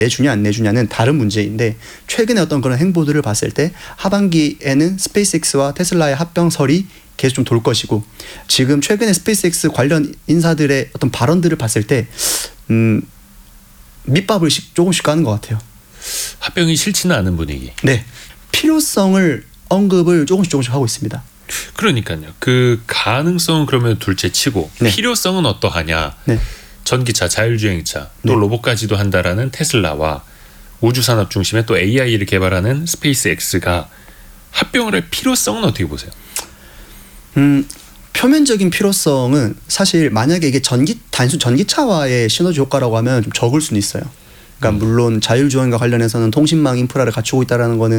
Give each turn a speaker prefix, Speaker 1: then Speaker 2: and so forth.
Speaker 1: 내주냐 안 내주냐는 다른 문제인데 최근에 어떤 그런 행보들을 봤을 때 하반기에는 스페이스X와 테슬라의 합병설이 계속 좀 돌 것이고 지금 최근에 스페이스X 관련 인사들의 어떤 발언들을 봤을 때 밑밥을 조금씩 까는 것 같아요.
Speaker 2: 합병이 싫지는 않은 분위기.
Speaker 1: 네. 필요성을 언급을 조금씩 하고 있습니다.
Speaker 2: 그러니까요. 그 가능성은 그러면 둘째치고
Speaker 1: 네.
Speaker 2: 필요성은 어떠하냐.
Speaker 1: 네.
Speaker 2: 전기차, 자율주행차, 또
Speaker 1: 네.
Speaker 2: 로봇까지도 한다라는 테슬라와 우주산업 중심의 또 AI를 개발하는 스페이스X가 합병을 할 필요성은 어떻게 보세요?
Speaker 1: 표면적인 필요성은 사실 만약에 이게 단순 전기차와의 시너지 효과라고 하면 좀 적을 수는 있어요. 그러니까 물론 자율주행과 관련해서는 통신망 인프라를 갖추고 있다는 거는